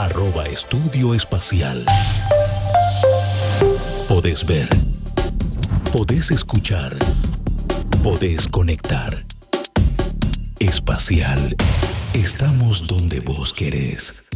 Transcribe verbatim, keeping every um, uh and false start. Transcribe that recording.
arroba Estudio Espacial. Podés ver, podés escuchar, podés conectar. Espacial, estamos donde vos querés.